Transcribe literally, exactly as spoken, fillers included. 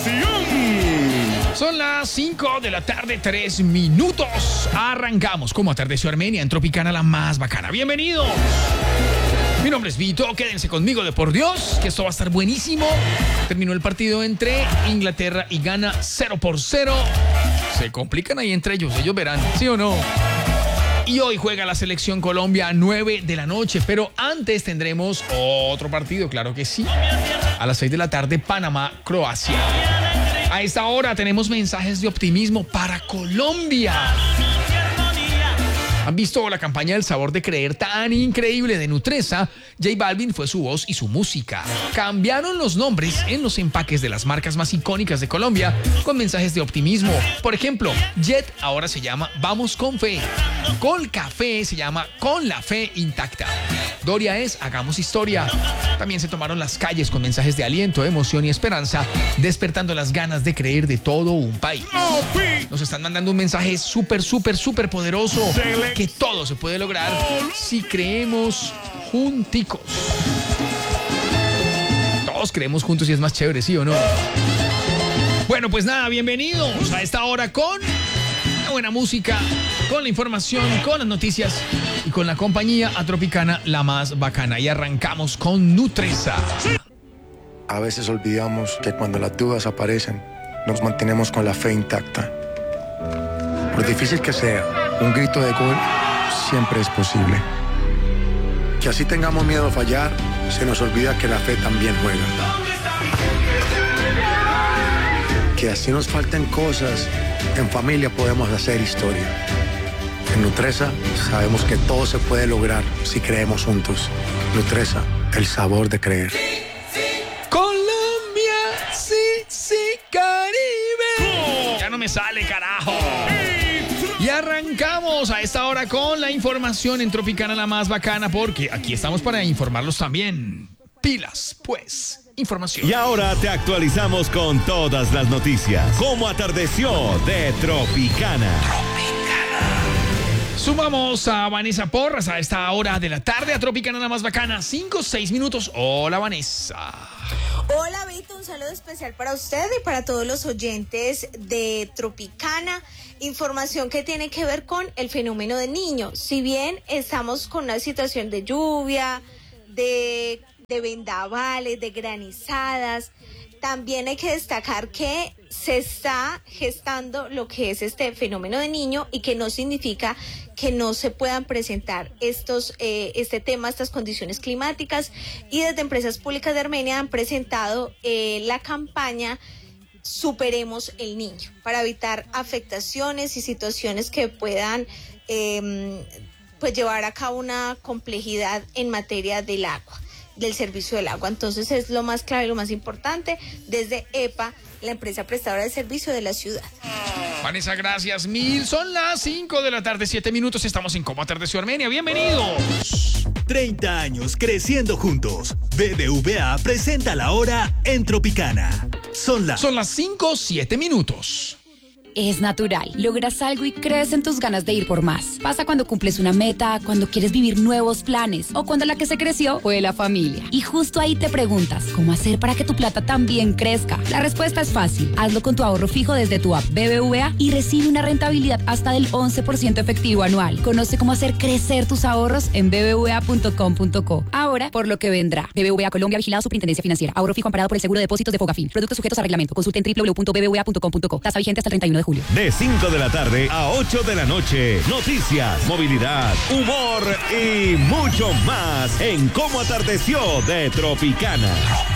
Son las cinco de la tarde, tres minutos. Arrancamos como atardeció Armenia en Tropicana, la más bacana. Bienvenidos. Mi nombre es Vito, quédense conmigo de por Dios, que esto va a estar buenísimo. Terminó el partido entre Inglaterra y Ghana cero por cero. Se complican ahí entre ellos, ellos verán, ¿sí o no? Y hoy juega la selección Colombia a nueve de la noche, pero antes tendremos otro partido, claro que sí. A las seis de la tarde, Panamá-Croacia. A esta hora tenemos mensajes de optimismo para Colombia. ¿Han visto la campaña del sabor de creer tan increíble de Nutresa? J Balvin fue su voz y su música. Cambiaron los nombres en los empaques de las marcas más icónicas de Colombia con mensajes de optimismo. Por ejemplo, Jet ahora se llama Vamos con Fe. Colcafé se llama Con la Fe Intacta. Doria es Hagamos Historia. También se tomaron las calles con mensajes de aliento, emoción y esperanza, despertando las ganas de creer de todo un país. Nos están mandando un mensaje súper, súper, súper poderoso, que todo se puede lograr si creemos junticos. Todos creemos juntos y es más chévere, ¿sí o no? Bueno, pues nada, bienvenidos a esta hora con la buena música, con la información, con las noticias y con la compañía a Tropicana, la más bacana. Y arrancamos con Nutresa. A veces olvidamos que cuando las dudas aparecen, nos mantenemos con la fe intacta. Por difícil que sea, un grito de gol siempre es posible. Que así tengamos miedo a fallar, se nos olvida que la fe también juega. Que así nos falten cosas, en familia podemos hacer historia. En Nutresa sabemos que todo se puede lograr si creemos juntos. Nutresa, el sabor de creer. Colombia, sí, sí, Caribe. Ya no me sale, carajo. Y arrancamos a esta hora con la información en Tropicana, la más bacana, porque aquí estamos para informarlos también. Pilas, pues. Información. Y ahora te actualizamos con todas las noticias. Como atardeció de Tropicana. Tropicana. Sumamos a Vanessa Porras a esta hora de la tarde a Tropicana, la más bacana. Cinco, seis minutos. Hola, Vanessa. Hola, Vito, un saludo especial para usted y para todos los oyentes de Tropicana. Información que tiene que ver con el fenómeno del Niño. Si bien estamos con una situación de lluvia, de, de vendavales, de granizadas, también hay que destacar que se está gestando lo que es este fenómeno de Niño y que no significa que no se puedan presentar estos, eh, este tema, estas condiciones climáticas. Y desde Empresas Públicas de Armenia han presentado eh, la campaña Superemos el Niño, para evitar afectaciones y situaciones que puedan eh, pues llevar a cabo una complejidad en materia del agua, del servicio del agua. Entonces es lo más clave y lo más importante desde E P A, la empresa prestadora de servicio de la ciudad. Vanessa, gracias mil. Son las cinco de la tarde, siete minutos. Estamos en Como Atardeció Armenia. Bienvenidos. treinta años creciendo juntos. B B V A presenta la hora en Tropicana. Son las... Son las cinco, siete minutos. Es natural. Logras algo y crees en tus ganas de ir por más. Pasa cuando cumples una meta, cuando quieres vivir nuevos planes o cuando la que se creció fue la familia. Y justo ahí te preguntas, ¿cómo hacer para que tu plata también crezca? La respuesta es fácil. Hazlo con tu ahorro fijo desde tu app B B V A y recibe una rentabilidad hasta del once por ciento efectivo anual. Conoce cómo hacer crecer tus ahorros en b b v a punto com punto co. Ahora, por lo que vendrá. B B V A Colombia, vigilado Superintendencia Financiera. Ahorro fijo amparado por el Seguro de Depósitos de Fogafín. Productos sujetos a reglamento. Consulte en w w w punto b b v a punto com punto co. Tasa vigente hasta el treinta y uno de julio. De cinco de la tarde a ocho de la noche. Noticias, movilidad, humor y mucho más en Como Atardeció de Tropicana.